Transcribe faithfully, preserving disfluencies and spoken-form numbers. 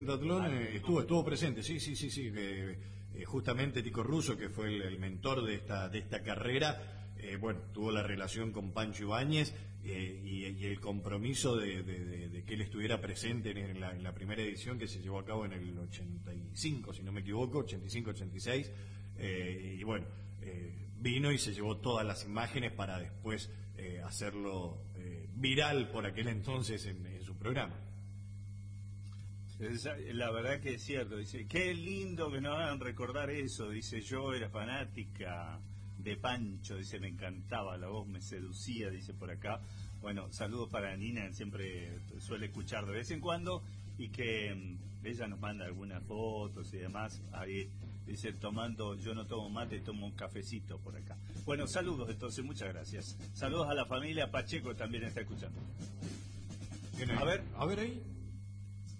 Pentatlón eh, estuvo estuvo presente, sí, sí, sí, sí, que eh, justamente Tico Russo, que fue el, el mentor de esta de esta carrera, eh, bueno, tuvo la relación con Pancho Ibáñez eh, y, y el compromiso de, de, de, de que él estuviera presente en la, en la primera edición que se llevó a cabo en el ochenta y cinco, si no me equivoco, ochenta y cinco ochenta y seis, eh, y bueno, eh, vino y se llevó todas las imágenes para después eh, hacerlo eh, viral por aquel entonces en, en su programa. La verdad que es cierto, dice, qué lindo que nos hagan recordar eso, dice, yo era fanática de Pancho, dice, me encantaba, la voz me seducía, dice por acá. Bueno, saludos para Nina, siempre suele escuchar de vez en cuando, y que um, ella nos manda algunas fotos y demás, ahí dice, tomando, yo no tomo mate, tomo un cafecito por acá. Bueno, saludos entonces, muchas gracias. Saludos a la familia Pacheco, también está escuchando. A ver, a ver ahí.